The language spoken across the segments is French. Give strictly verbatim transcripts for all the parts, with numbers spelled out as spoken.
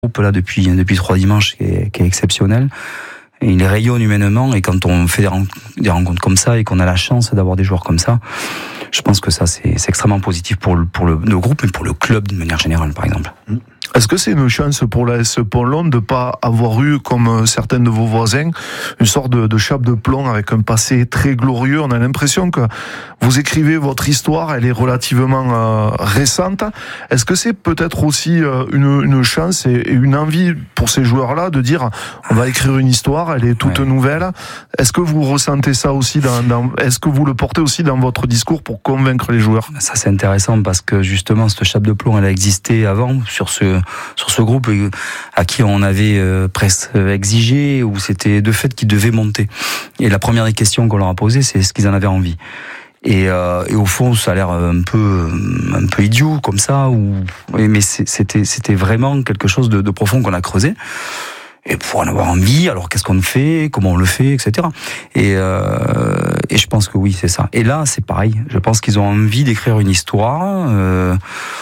groupe là depuis depuis trois dimanches qui est, qui est exceptionnel. Et il rayonne humainement, et quand on fait des rencontres, des rencontres comme ça et qu'on a la chance d'avoir des joueurs comme ça, je pense que ça c'est, c'est extrêmement positif pour le, pour le, le groupe, mais pour le club d'une manière générale, par exemple. Est-ce que c'est une chance pour l'A S Pont-Long de ne pas avoir eu, comme certains de vos voisins, une sorte de, de chape de plomb avec un passé très glorieux? On a l'impression que vous écrivez votre histoire, elle est relativement euh, récente. Est-ce que c'est peut-être aussi euh, une, une chance et, et une envie pour ces joueurs-là de dire on va écrire une histoire, elle est toute ouais. nouvelle? Est-ce que vous ressentez ça aussi dans, dans, est-ce que vous le portez aussi dans votre discours pour convaincre les joueurs? Ça c'est intéressant parce que justement cette chape de plomb elle a existé avant sur ce sur ce groupe à qui on avait euh, presque exigé, ou c'était de fait qu'ils devaient monter. Et la première des questions qu'on leur a posées, c'est est-ce qu'ils en avaient envie. Et, euh, et au fond, ça a l'air un peu un peu idiot comme ça, ou mais c'était c'était vraiment quelque chose de, de profond qu'on a creusé. Et pour en avoir envie, alors qu'est-ce qu'on fait, comment on le fait, et cetera. Et, euh, et je pense que oui, c'est ça. Et là, c'est pareil. Je pense qu'ils ont envie d'écrire une histoire. Euh,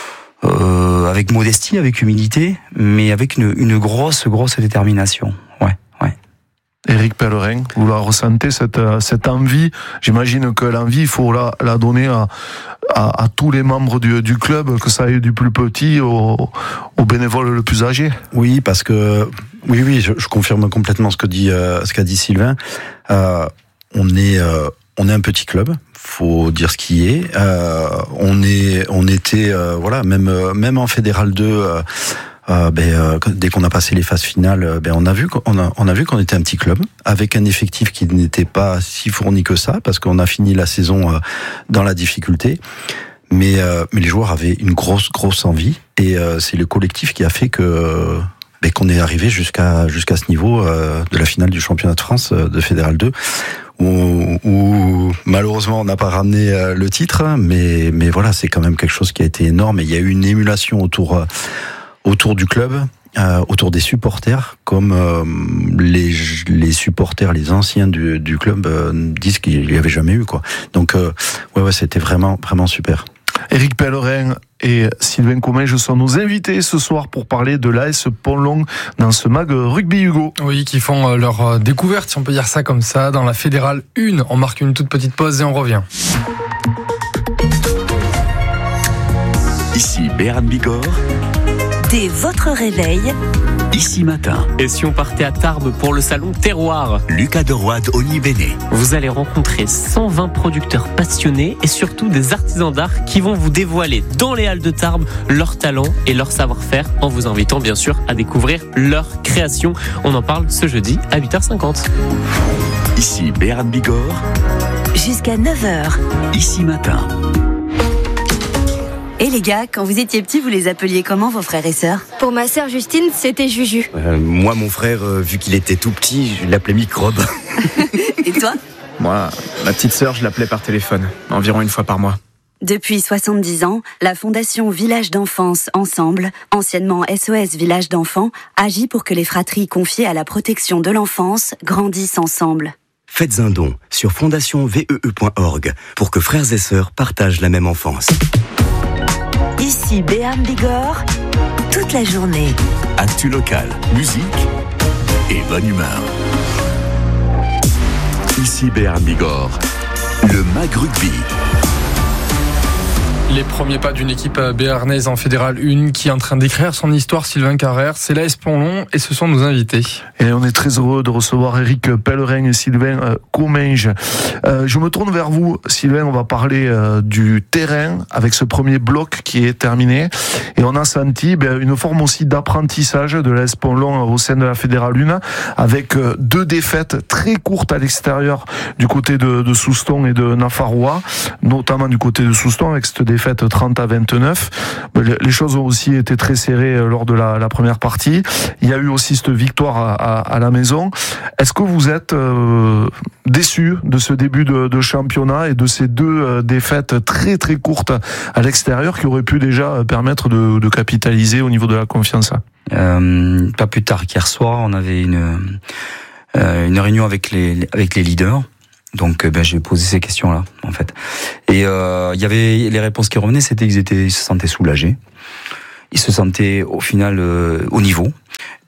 Euh, avec modestie, avec humilité, mais avec une, une grosse, grosse détermination. Ouais, ouais. Éric Pellerin, vous la ressentez, cette, cette envie? J'imagine que l'envie, il faut la, la donner à, à, à tous les membres du, du club, que ça aille du plus petit au, au bénévole le plus âgé. Oui, parce que, oui, oui, je, je confirme complètement ce que dit, euh, ce qu'a dit Sylvain. Euh, on est, euh, on est un petit club. Faut dire ce qui est. Euh, on est, on était, euh, voilà, même, même en Fédéral deux, euh, euh, ben, euh, dès qu'on a passé les phases finales, ben on a vu qu'on a, on a vu qu'on était un petit club avec un effectif qui n'était pas si fourni que ça, parce qu'on a fini la saison euh, dans la difficulté. Mais, euh, mais les joueurs avaient une grosse, grosse envie, et euh, c'est le collectif qui a fait que. Ben, qu'on est arrivé jusqu'à jusqu'à ce niveau euh, de la finale du championnat de France euh, de Fédéral deux, où, où malheureusement on n'a pas ramené euh, le titre, mais mais voilà, c'est quand même quelque chose qui a été énorme, et il y a eu une émulation autour euh, autour du club, euh, autour des supporters, comme euh, les les supporters, les anciens du du club euh, disent qu'il n'y avait jamais eu, quoi. Donc euh, ouais ouais, c'était vraiment vraiment super. Éric Pellerin et Sylvain Comminges sont nos invités ce soir pour parler de l'A S Pont-Long dans ce mag Rugby Hugo. Oui, qui font leur découverte, si on peut dire ça comme ça, dans la Fédérale un. On marque une toute petite pause et on revient. Ici Béarn Bigorre. Dès votre réveil, Ici Matin. Et si on partait à Tarbes pour le salon Terroir? Lucas de Roide, Oni Béné. Vous allez rencontrer cent vingt producteurs passionnés et surtout des artisans d'art qui vont vous dévoiler dans les halles de Tarbes leur talent et leur savoir-faire, en vous invitant bien sûr à découvrir leur création. On en parle ce jeudi à huit heures cinquante. Ici Béarn Bigorre. Jusqu'à neuf heures. Ici Matin. Et les gars, quand vous étiez petits, vous les appeliez comment, vos frères et sœurs? Pour ma sœur Justine, c'était Juju. Euh, moi, mon frère, euh, vu qu'il était tout petit, je l'appelais Microbe. Et toi? Moi, ma petite sœur, je l'appelais par téléphone, environ une fois par mois. Depuis soixante-dix ans, la Fondation Village d'Enfance Ensemble, anciennement S O S Village d'Enfants, agit pour que les fratries confiées à la protection de l'enfance grandissent ensemble. Faites un don sur fondation vee point org pour que frères et sœurs partagent la même enfance. Ici Béarn Bigorre, toute la journée. Actu local, musique et bonne humeur. Ici Béarn Bigorre, le Mag Rugby. Les premiers pas d'une équipe béarnaise en Fédérale un qui est en train d'écrire son histoire, Sylvain Carrère. C'est l'A S Pont-Long et ce sont nos invités. Et on est très heureux de recevoir Éric Pellerin et Sylvain euh, Comminges. Euh, je me tourne vers vous, Sylvain. On va parler euh, du terrain avec ce premier bloc qui est terminé. Et on a senti ben, une forme aussi d'apprentissage de l'A S Pont-Long au sein de la Fédérale un, avec euh, deux défaites très courtes à l'extérieur du côté de, de Souston et de Nafarroa, notamment du côté de Souston avec cette défaite trente à vingt-neuf. Les choses ont aussi été très serrées lors de la, la première partie. Il y a eu aussi cette victoire à, à, à la maison. Est-ce que vous êtes euh, déçu de ce début de, de championnat et de ces deux euh, défaites très très courtes à l'extérieur qui auraient pu déjà permettre de, de capitaliser au niveau de la confiance? euh, Pas plus tard qu'hier soir, on avait une, euh, une réunion avec les, avec les leaders. Donc ben, j'ai posé ces questions-là, en fait. Et euh, il y avait les réponses qui revenaient, c'était qu'ils étaient, ils se sentaient soulagés. Ils se sentaient au final euh, au niveau.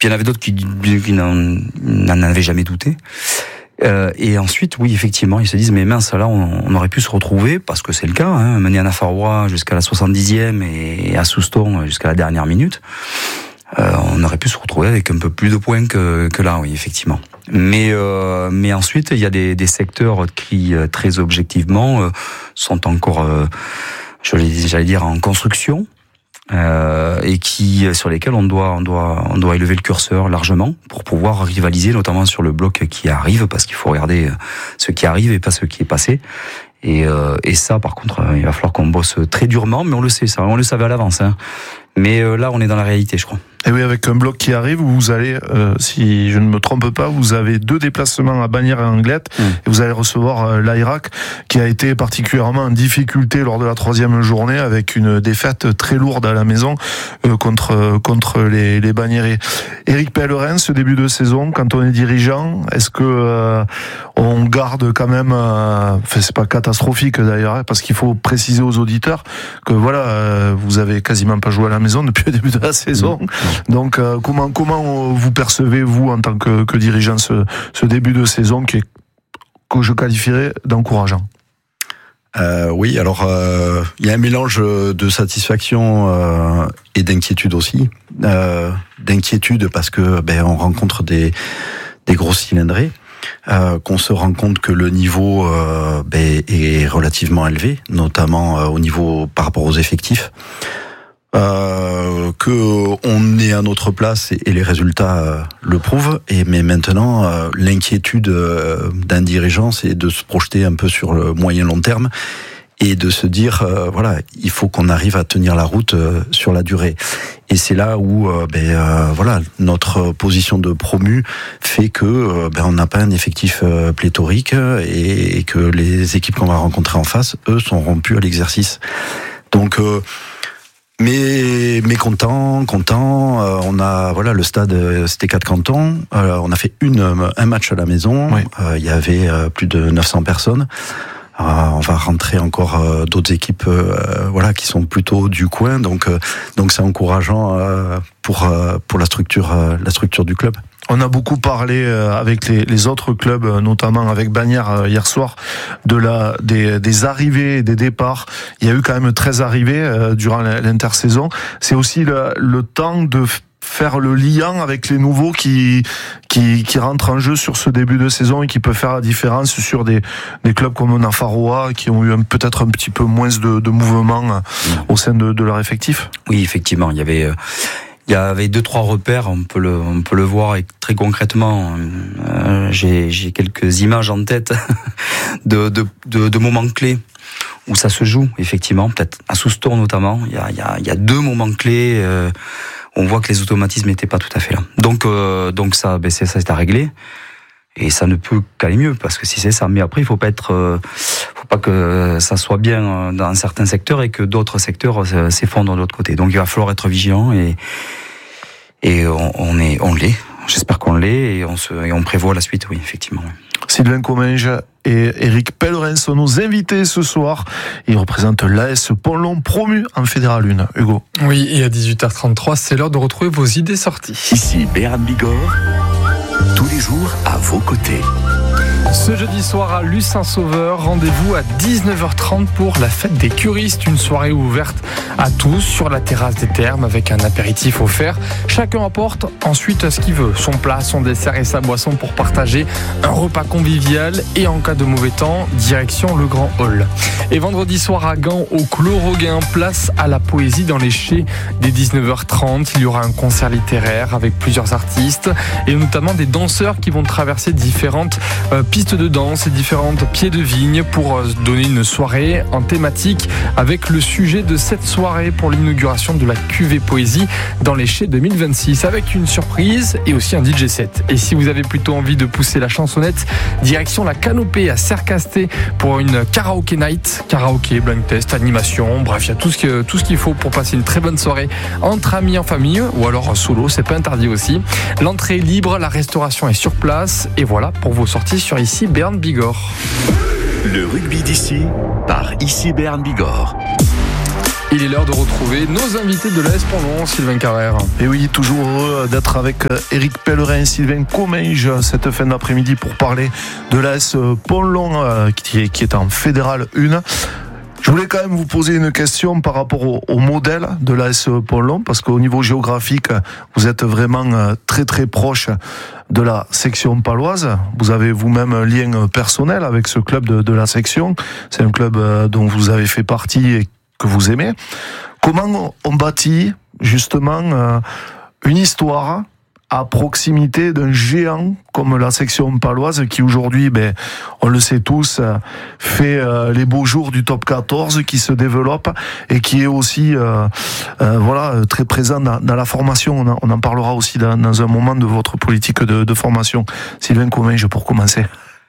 Puis il y en avait d'autres qui, qui n'en, n'en avaient jamais douté. Euh, et ensuite, oui, effectivement, ils se disent, mais mince, là, on, on aurait pu se retrouver, parce que c'est le cas, hein, mener à Nafarrois jusqu'à la soixante-dixième et à Souston jusqu'à la dernière minute. Euh, on aurait pu se retrouver avec un peu plus de points que, que là, oui, effectivement. Mais, euh, mais ensuite, il y a des, des secteurs qui, très objectivement, euh, sont encore, euh, j'allais dire, en construction. Euh, et qui sur lesquels on doit on doit on doit élever le curseur largement pour pouvoir rivaliser, notamment sur le bloc qui arrive, parce qu'il faut regarder ce qui arrive et pas ce qui est passé. Et, euh, et ça, par contre, il va falloir qu'on bosse très durement, mais on le sait, ça, on le savait à l'avance. Hein. Mais euh, là, on est dans la réalité, je crois. Et oui, avec un bloc qui arrive, vous allez, euh, si je ne me trompe pas, vous avez deux déplacements à Bagnères et Anglette, mmh. et vous allez recevoir euh, l'Airac, qui a été particulièrement en difficulté lors de la troisième journée, avec une défaite très lourde à la maison euh, contre contre les, les Bagnérés. Éric Pellerin, ce début de saison, quand on est dirigeant, est-ce que euh, on garde quand même, euh, enfin c'est pas catastrophique d'ailleurs, hein, parce qu'il faut préciser aux auditeurs que voilà, euh, vous avez quasiment pas joué à la maison depuis le début de la saison. Mmh. Donc euh, comment comment vous percevez vous en tant que, que dirigeant ce, ce début de saison qui est, que je qualifierais d'encourageant? Euh, oui, alors euh, il y a un mélange de satisfaction euh, et d'inquiétude aussi. Euh, d'inquiétude parce que ben on rencontre des des gros cylindrés, euh, qu'on se rend compte que le niveau euh, ben, est relativement élevé, notamment euh, au niveau par rapport aux effectifs. Euh, que on est à notre place et, et les résultats euh, le prouvent. Et mais maintenant, euh, l'inquiétude euh, d'un dirigeant, c'est de se projeter un peu sur le moyen long terme et de se dire, euh, voilà, il faut qu'on arrive à tenir la route euh, sur la durée. Et c'est là où, euh, ben euh, voilà, notre position de promu fait que euh, ben on n'a pas un effectif euh, pléthorique et, et que les équipes qu'on va rencontrer en face, eux, sont rompus à l'exercice. Donc euh, Mais, mais content, content. Euh, on a, voilà, le stade, c'était quatre cantons. Euh, on a fait une, un match à la maison. Oui. Euh, il y avait euh, plus de neuf cents personnes. Euh, on va rentrer encore euh, d'autres équipes, euh, voilà, qui sont plutôt du coin. Donc, euh, donc c'est encourageant euh, pour euh, pour la structure, euh, la structure du club. On a beaucoup parlé avec les, les autres clubs, notamment avec Bagnères hier soir, de la des, des arrivées et des départs. Il y a eu quand même treize arrivées durant l'intersaison. C'est aussi le, le temps de faire le lien avec les nouveaux qui, qui qui rentrent en jeu sur ce début de saison et qui peuvent faire la différence sur des, des clubs comme Nafarrois qui ont eu un, peut-être un petit peu moins de, de mouvement au sein de, de leur effectif. Oui, effectivement, il y avait... Euh... Il y avait deux trois repères, on peut le on peut le voir et très concrètement. Euh, j'ai j'ai quelques images en tête de, de de de moments clés où ça se joue effectivement, peut-être à Souston notamment. Il y a il y a il y a deux moments clés. Euh, on voit que les automatismes n'étaient pas tout à fait là. Donc euh, donc ça ben c'est ça c'est à régler. Et ça ne peut qu'aller mieux, parce que si c'est ça. Mais après, il faut pas être, euh, faut pas que ça soit bien dans certains secteurs et que d'autres secteurs s'effondrent de l'autre côté. Donc il va falloir être vigilant et et on, on est, on l'est. J'espère qu'on l'est et on se et on prévoit la suite. Oui, effectivement. Sylvain Comminges et Éric Pellerin sont nos invités ce soir. Ils représentent l'A S Pont-Long, promu en Fédéral un. Hugo. Oui, et à dix-huit heures trente-trois, c'est l'heure de retrouver vos idées sorties. Ici Béarn Bigorre, tous les jours à vos côtés. Ce jeudi soir à Luce-Saint-Sauveur, rendez-vous à dix-neuf heures trente pour la fête des curistes, une soirée ouverte à tous sur la terrasse des Thermes avec un apéritif offert. Chacun apporte ensuite ce qu'il veut, son plat, son dessert et sa boisson pour partager un repas convivial et en cas de mauvais temps, direction le Grand Hall. Et vendredi soir à Gand, au Clos Roguin, place à la poésie dans les chais. Dès dix-neuf heures trente, il y aura un concert littéraire avec plusieurs artistes et notamment des danseurs qui vont traverser différentes euh, pistes de danse et différentes pieds de vigne pour donner une soirée en thématique avec le sujet de cette soirée pour l'inauguration de la cuvée poésie dans les chais deux mille vingt-six avec une surprise et aussi un D J set. Et si vous avez plutôt envie de pousser la chansonnette, direction la Canopée à Sercasté pour une karaoké night, karaoké, blind test, animation, bref, il y a tout ce, que, tout ce qu'il faut pour passer une très bonne soirée entre amis, en famille ou alors solo, c'est pas interdit aussi. L'entrée est libre, la restauration est sur place et voilà pour vos sorties sur ici Béarn Bigorre. Le rugby d'ici par ici Béarn Bigorre. Il est l'heure de retrouver nos invités de l'A S Pont-Long, Sylvain Carrère. Et oui, toujours heureux d'être avec Éric Pellerin et Sylvain Comminges cette fin d'après-midi pour parler de l'A S Pont-Long qui est, qui est en Fédéral un. Je voulais quand même vous poser une question par rapport au, au modèle de l'A S Pont-Long, parce qu'au niveau géographique, vous êtes vraiment très très proche de la section paloise. Vous avez vous-même un lien personnel avec ce club de, de la section. C'est un club dont vous avez fait partie et que vous aimez. Comment on bâtit justement une histoire à proximité d'un géant comme la section paloise qui aujourd'hui, ben, on le sait tous, fait euh, les beaux jours du top quatorze, qui se développe et qui est aussi euh, euh, voilà, très présent dans, dans la formation. On, a, on en parlera aussi dans, dans un moment de votre politique de, de formation. Sylvain Comminges, pour commencer.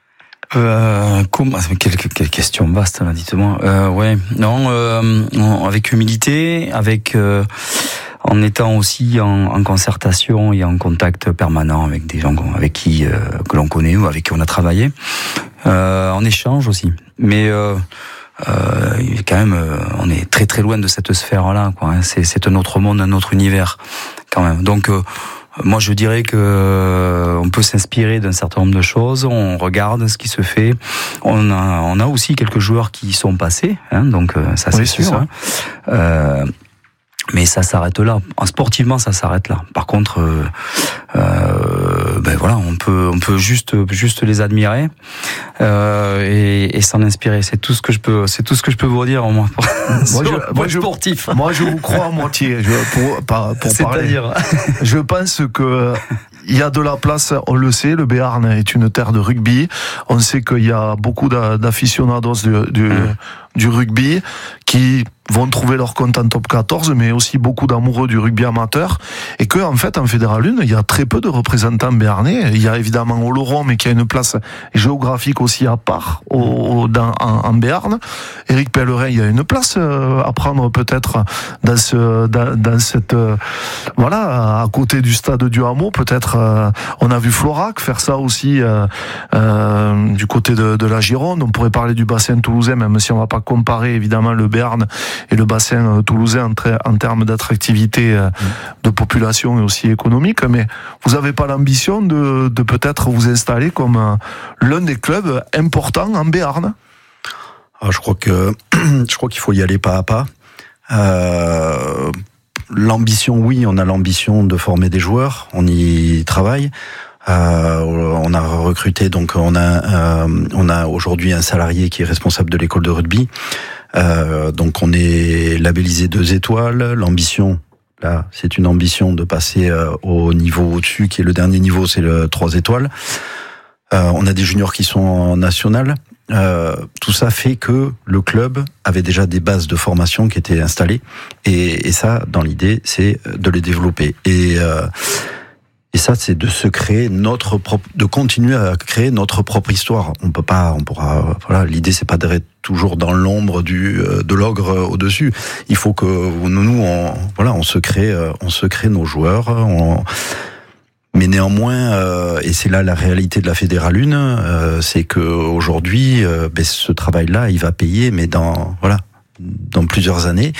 Euh, comment, quelle, quelle question vaste là, dites-moi. Euh, ouais, non, euh, avec humilité, avec euh, en étant aussi en, en concertation et en contact permanent avec des gens avec qui euh, que l'on connaît ou avec qui on a travaillé, euh, en échange aussi. Mais euh, euh, quand même, euh, on est très très loin de cette sphère-là, quoi. Hein. C'est, c'est un autre monde, un autre univers, quand même. Donc euh, moi, je dirais que on peut s'inspirer d'un certain nombre de choses. On regarde ce qui se fait. On a, on a aussi quelques joueurs qui y sont passés, hein, donc ça c'est oui, sûr. C'est ça. Hein. Euh, mais ça s'arrête là. En sportivement, ça s'arrête là. Par contre, euh, euh, ben voilà, on peut, on peut juste, juste les admirer euh, et, et s'en inspirer. C'est tout ce que je peux, c'est tout ce que je peux vous dire. Moi, pour, moi, je, moi, je, sportif. Moi, je vous crois à moitié. Je, pour, pour, pour C'est-à-dire, parler. Je pense que il y a de la place, on le sait, le Béarn est une terre de rugby. On sait qu'il y a beaucoup d'aficionados du, du, mmh. du rugby qui vont trouver leur compte en top quatorze, mais aussi beaucoup d'amoureux du rugby amateur. Et que, en fait, en Fédéral un, il y a très peu de représentants béarnais. Il y a évidemment Oloron, mais qui a une place géographique aussi à part au, au, dans, en, en Béarn. Éric Pellerin, il y a une place à prendre peut-être dans ce, dans, dans cette, voilà, à côté du stade du Hameau, peut-être. Euh, on a vu Florac faire ça aussi euh, euh, du côté de, de la Gironde. On pourrait parler du bassin toulousain, même si on ne va pas comparer évidemment le Béarn et le bassin euh, toulousain en, tra- en termes d'attractivité euh, de population et aussi économique. Mais vous n'avez pas l'ambition de, de peut-être vous installer comme euh, l'un des clubs importants en Béarn? Ah, je crois que je crois qu'il faut y aller pas à pas. Euh, L'ambition, oui, on a l'ambition de former des joueurs, on y travaille. Euh, on a recruté, donc on a euh, on a aujourd'hui un salarié qui est responsable de l'école de rugby. Euh, donc on est labellisé deux étoiles. L'ambition, là, c'est une ambition de passer euh, au niveau au-dessus, qui est le dernier niveau, c'est le trois étoiles. Euh, on a des juniors qui sont en national. Euh, tout ça fait que le club avait déjà des bases de formation qui étaient installées, et, et ça, dans l'idée, c'est de les développer. Et, euh, et ça, c'est de se créer notre propre, de continuer à créer notre propre histoire. On peut pas, on pourra, voilà, l'idée c'est pas d'être toujours dans l'ombre du de l'ogre au-dessus. Il faut que nous, on, voilà, on se crée, on se crée nos joueurs. On, Mais néanmoins, euh, et c'est là la réalité de la Fédéral un, euh, c'est que aujourd'hui, euh, ben, ce travail-là, il va payer, mais dans voilà, dans plusieurs années.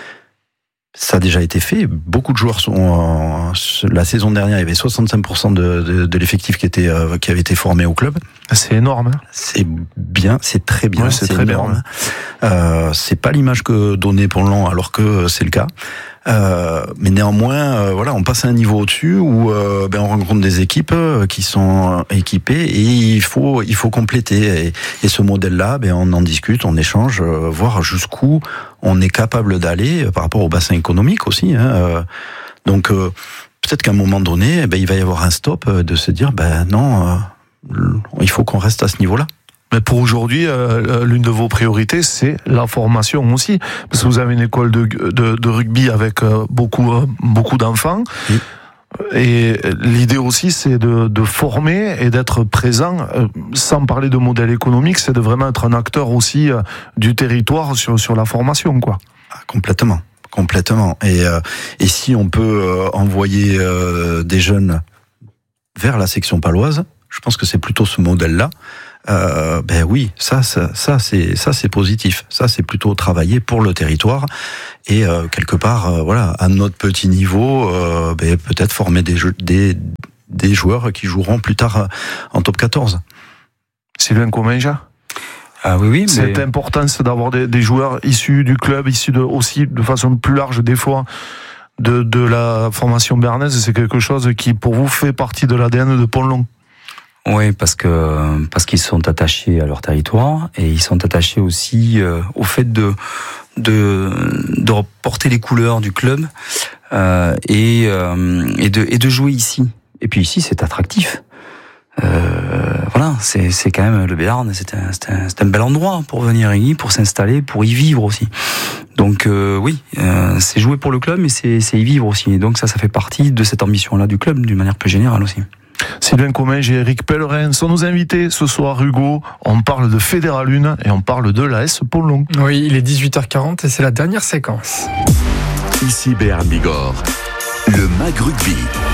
Ça a déjà été fait. Beaucoup de joueurs sont. En, la saison dernière, il y avait soixante-cinq pour cent de, de, de l'effectif qui était euh, qui avait été formé au club. C'est énorme. Hein. C'est bien, c'est très bien, ouais, c'est, c'est très énorme. Bien. Euh, c'est pas l'image que donnait Pont-Long, alors que c'est le cas. Euh, mais néanmoins, euh, voilà, on passe à un niveau au-dessus où euh, ben on rencontre des équipes euh, qui sont équipées et il faut il faut compléter. Et, et ce modèle-là, ben on en discute, on échange, euh, voir jusqu'où on est capable d'aller euh, par rapport au bassin économique aussi. Hein, euh, donc euh, peut-être qu'à un moment donné, ben il va y avoir un stop euh, de se dire ben non, euh, il faut qu'on reste à ce niveau-là. Mais pour aujourd'hui, euh, l'une de vos priorités, c'est la formation aussi, parce que vous avez une école de, de, de rugby avec euh, beaucoup, euh, beaucoup d'enfants. Oui. Et l'idée aussi, c'est de, de former et d'être présent, euh, sans parler de modèle économique, c'est de vraiment être un acteur aussi euh, du territoire sur, sur la formation, quoi. Ah, complètement, complètement. Et, euh, et si on peut euh, envoyer euh, des jeunes vers la section paloise, je pense que c'est plutôt ce modèle-là. Euh, ben oui, ça, ça, ça, c'est, ça, c'est positif. Ça, c'est plutôt travailler pour le territoire et euh, quelque part, euh, voilà, à notre petit niveau, euh, ben, peut-être former des, jeux, des, des joueurs qui joueront plus tard en top quatorze. Sylvain Comenja. Ah oui, oui. Cette mais... importance d'avoir des, des joueurs issus du club, issus de, aussi de façon plus large des fois de, de la formation bernaise, c'est quelque chose qui pour vous fait partie de l'A D N de Pont-Long. Oui, parce que parce qu'ils sont attachés à leur territoire et ils sont attachés aussi euh, au fait de de de porter les couleurs du club euh, et euh, et de et de jouer ici. Et puis ici, c'est attractif. Euh, voilà, c'est c'est quand même le Béarn, c'est un c'est un, c'est un bel endroit pour venir y, pour s'installer, pour y vivre aussi. Donc euh, oui, euh, c'est jouer pour le club, mais c'est c'est y vivre aussi. Et donc ça, ça fait partie de cette ambition-là du club, d'une manière plus générale aussi. Sylvain Comenja et Eric Pellerin sont nos invités ce soir, Hugo. On parle de Fédéralune et on parle de l'A S Pont-Long. Oui, il est dix-huit heures quarante et c'est la dernière séquence. Ici Béarn Bigorre, le Mag Rugby.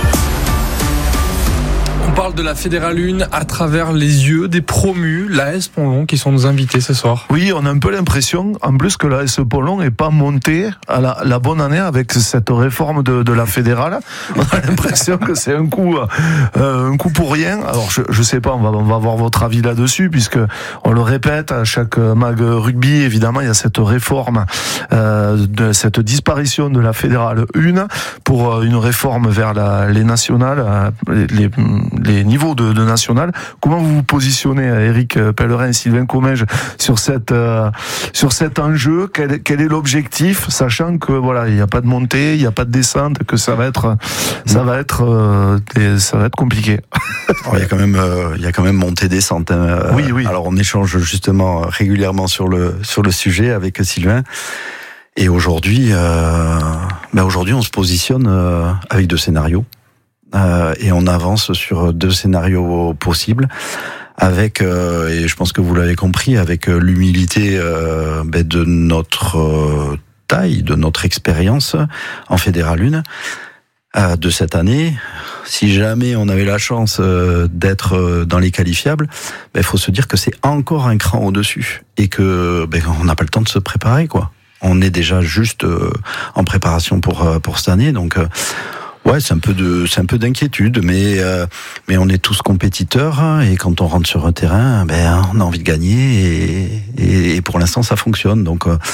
On parle de la Fédéralune à travers les yeux des promus, l'A S Pont-Long, qui sont nos invités ce soir. Oui, on a un peu l'impression, en plus, que l'A S Pont-Long n'est pas monté à la, la bonne année avec cette réforme de, de la fédérale. On a l'impression que c'est un coup, euh, un coup pour rien. Alors, je, je sais pas, on va, on va avoir votre avis là-dessus, puisque on le répète à chaque mag rugby, évidemment, il y a cette réforme, euh, de cette disparition de la fédérale un pour une réforme vers la, les nationales, les, les les niveaux de, de national. Comment vous vous positionnez, Eric Pellerin et Sylvain Comenja, sur cette euh, sur cet enjeu? Quel, quel est l'objectif, sachant que voilà, il n'y a pas de montée, il n'y a pas de descente, que ça va être ça va être euh, des, ça va être compliqué. Alors, il y a quand même euh, il y a quand même montée descente. Hein. Oui, oui. Alors on échange justement régulièrement sur le sur le sujet avec Sylvain. Et aujourd'hui, euh, ben aujourd'hui, on se positionne euh, avec deux scénarios. Euh, et on avance sur deux scénarios possibles avec, euh, et je pense que vous l'avez compris, avec l'humilité euh, ben de notre euh, taille, de notre expérience en Fédéralune euh, de cette année. Si jamais on avait la chance euh, d'être dans les qualifiables, ben, faut se dire que c'est encore un cran au-dessus et que ben, on n'a pas le temps de se préparer, quoi. On est déjà juste euh, en préparation pour pour cette année, donc. Euh, Ouais, c'est un peu de, c'est un peu d'inquiétude, mais euh, mais on est tous compétiteurs hein, et quand on rentre sur un terrain, ben on a envie de gagner et, et, et pour l'instant ça fonctionne, donc euh,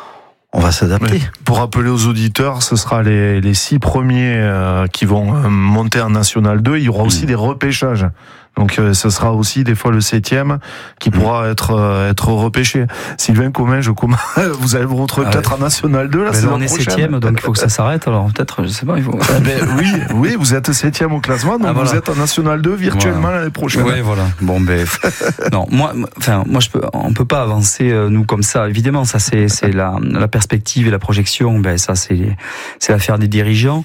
on va s'adapter. Oui. Pour rappeler aux auditeurs, ce sera les les six premiers euh, qui vont euh, monter en National deux. Il y aura aussi mmh. des repêchages. Donc euh, ce sera aussi des fois le septième qui pourra mmh. être euh, être repêché. Sylvain Comenja, comment vous allez vous retrouver ah peut-être ouais. en National deux là, ben là on est septième, donc il faut que ça s'arrête. Alors peut-être, je sais pas, il faut. Ah ben, oui, oui, vous êtes septième au classement, donc ah, voilà. vous êtes en National deux virtuellement voilà. l'année prochaine. Oui, voilà. Bon ben non, moi, enfin moi je peux, on peut pas avancer euh, nous comme ça. Évidemment, ça c'est c'est la la perspective et la projection. Ben ça c'est c'est l'affaire des dirigeants.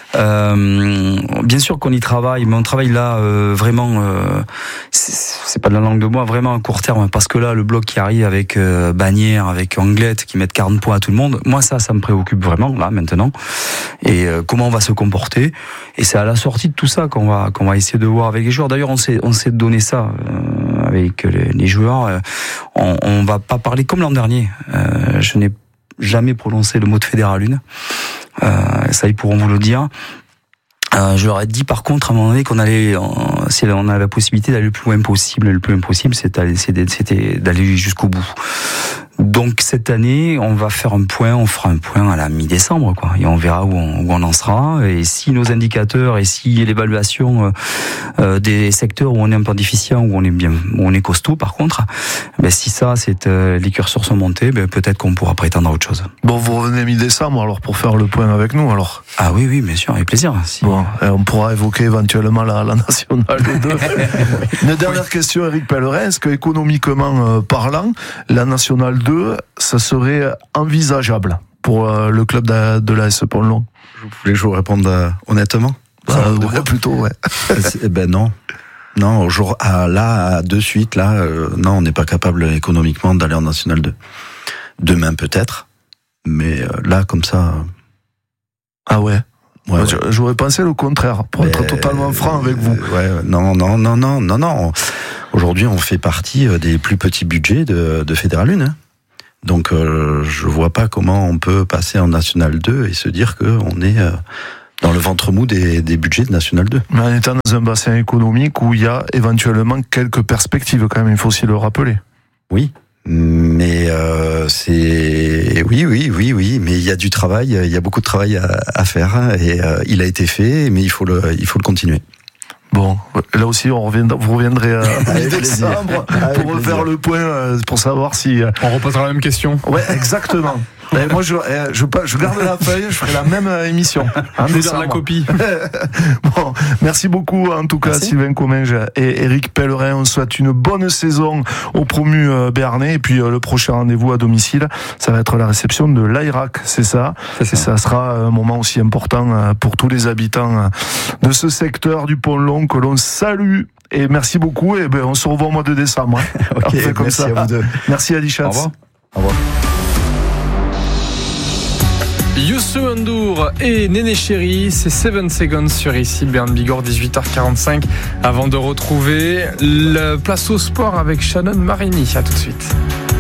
Euh, bien sûr qu'on y travaille, mais on travaille là euh, vraiment. Euh, c'est, c'est pas de la langue de bois, vraiment à court terme, parce que là, le bloc qui arrive avec euh, Bagnères, avec Anglette, qui mettent quarante points à tout le monde. Moi, ça, ça me préoccupe vraiment là maintenant. Et euh, comment on va se comporter. Et c'est à la sortie de tout ça qu'on va qu'on va essayer de voir avec les joueurs. D'ailleurs, on s'est on s'est donné ça euh, avec les, les joueurs. Euh, on, on va pas parler comme l'an dernier. Euh, je n'ai jamais prononcé le mot de Fédéralune. Euh, ça, ils pourront vous le dire. Euh, je leur ai dit par contre à un moment donné qu'on allait, euh, si on a la possibilité d'aller le plus loin possible, le plus loin possible, c'était, c'était d'aller jusqu'au bout. Donc cette année, on va faire un point, on fera un point à la mi-décembre, quoi, et on verra où on, où on en sera. Et si nos indicateurs et si l'évaluation euh, des secteurs où on est un peu déficient, où on est bien, où on est costaud, par contre, ben si ça, c'est euh, les curseurs sont montés, ben peut-être qu'on pourra prétendre à autre chose. Bon, vous revenez mi-décembre alors pour faire le point avec nous, alors. Ah oui, oui, bien sûr, avec plaisir. Si... Bon, on pourra évoquer éventuellement la, la nationale des deux. Une dernière oui. question, Eric Pellerin, est-ce que économiquement euh, parlant, la nationale deux, ça serait envisageable pour euh, le club de, de l'A S Pont-Long? Vous voulez que je vous réponde euh, honnêtement? euh, ouais, Plutôt, ouais. Eh ben non. Non, au jour, à, là, de suite, là, euh, non, on n'est pas capable économiquement d'aller en National deux. Demain peut-être, mais euh, là, comme ça... Euh... Ah ouais, ouais, ouais. J'aurais pensé le contraire, pour mais être totalement franc avec vous. Euh, ouais, non, non, non, non, non, non. Aujourd'hui, aujourd'hui, on fait partie des plus petits budgets de, de Fédéral un. Hein. Donc, euh, je vois pas comment on peut passer en National deux et se dire qu'on est euh, dans le ventre mou des, des budgets de National deux. Mais on est dans un bassin économique où il y a éventuellement quelques perspectives quand même, il faut aussi le rappeler. Oui, mais euh, c'est... Oui, oui, oui, oui, mais il y a du travail, il y a beaucoup de travail à, à faire, hein, et euh, il a été fait, mais il faut le, il faut le continuer. Bon, là aussi, on reviendra, vous reviendrez à décembre pour refaire le point, pour savoir si... On reposera la même question. Ouais, exactement. Et moi, je, je, je garde la feuille, je ferai la même émission. En je garde la copie. Bon, merci beaucoup, en tout cas, merci. Sylvain Comminges et Éric Pellerin. On souhaite une bonne saison au promu béarnais. Et puis, le prochain rendez-vous à domicile, ça va être la réception de l'A I R A C, c'est ça. C'est ça. Et ça sera un moment aussi important pour tous les habitants de ce secteur du Pont-Long que l'on salue. Et merci beaucoup. Et ben, on se revoit au mois de décembre. Ok, on fait comme merci ça. À vous deux. Merci, Adi Schatz. Au revoir. Au revoir. Youssou N'Dour et Néné Chéri, c'est sept seconds sur ici Bern Bigorre, dix-huit heures quarante-cinq. Avant de retrouver le Place au Sport avec Shannon Marini. À tout de suite.